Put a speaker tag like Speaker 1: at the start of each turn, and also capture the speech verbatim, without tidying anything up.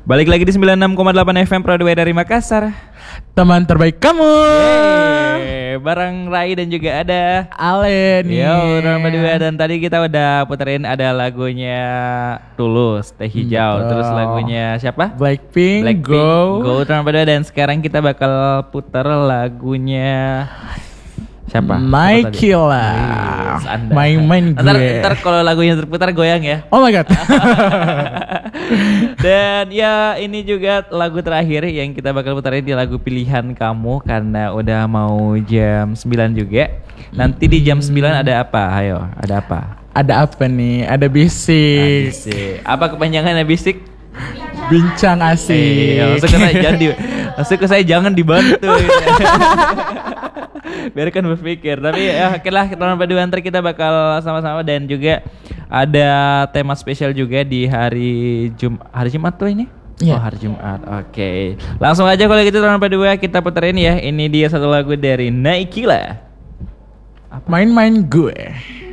Speaker 1: Balik lagi di sembilan puluh enam koma delapan F M Broadway dari Makassar.
Speaker 2: Teman terbaik kamu.
Speaker 1: Yeay, bareng Rai dan juga ada
Speaker 2: Ale nih.
Speaker 1: Yo, nomor dua. Dan tadi kita udah puterin ada lagunya Tulus, Teh Hijau.
Speaker 2: Betul.
Speaker 1: Terus lagunya siapa?
Speaker 2: Blackpink,
Speaker 1: Blackpink,
Speaker 2: Go.
Speaker 1: Go nomor dua. Dan sekarang kita bakal puter lagunya siapa?
Speaker 2: Nike
Speaker 1: Siapa
Speaker 2: lah.
Speaker 1: Yes, Anda.
Speaker 2: Main-main gue.
Speaker 1: Ntar, ntar kalau lagunya terputar goyang ya.
Speaker 2: Oh my god.
Speaker 1: Dan ya ini juga lagu terakhir yang kita bakal puterin di lagu pilihan kamu karena udah mau jam sembilan juga. Nanti di jam sembilan ada apa? Ayo, ada apa?
Speaker 2: Ada apa nih? Ada bisik.
Speaker 1: Bisik. Apa kepanjangannya bisik?
Speaker 2: Bincang asik.
Speaker 1: Iya, maksud ke saya jangan di, maksud ke saya jangan dibantu. Gitu. Biarkan berpikir. Tapi ya oke lah, kita nomor dua ntar kita bakal sama-sama dan juga ada tema spesial juga di hari Jum hari Jumat tuh ini.
Speaker 2: Iya.
Speaker 1: Oh hari Jumat. Oke. Langsung aja kalau gitu nomor dua kita puterin ya. Ini dia satu lagu dari Nike lah.
Speaker 2: Main-main gue.